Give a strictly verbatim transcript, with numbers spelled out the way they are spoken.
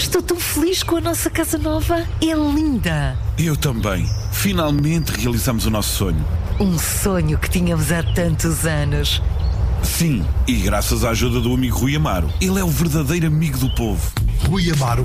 Estou tão feliz com a nossa casa nova. É linda. Eu também. Finalmente realizamos o nosso sonho. Um sonho que tínhamos há tantos anos. Sim, e graças à ajuda do amigo Rui Amaro. Ele é o verdadeiro amigo do povo. Rui Amaro